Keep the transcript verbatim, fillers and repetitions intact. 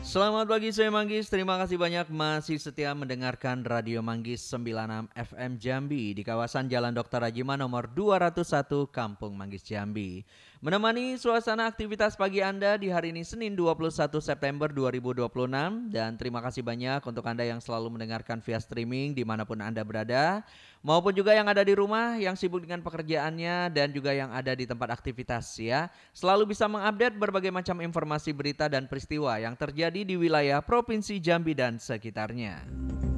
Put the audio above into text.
Selamat pagi, saya Manggis. Terima kasih banyak masih setia mendengarkan Radio Manggis sembilan puluh enam F M Jambi di kawasan Jalan Dokter Rajima nomor dua ratus satu Kampung Manggis Jambi. Menemani suasana aktivitas pagi Anda di hari ini Senin dua puluh satu September dua ribu dua puluh enam. Dan terima kasih banyak untuk Anda yang selalu mendengarkan via streaming dimanapun Anda berada. Maupun juga yang ada di rumah, yang sibuk dengan pekerjaannya dan juga yang ada di tempat aktivitas ya. Selalu bisa mengupdate berbagai macam informasi berita dan peristiwa yang terjadi di wilayah Provinsi Jambi dan sekitarnya.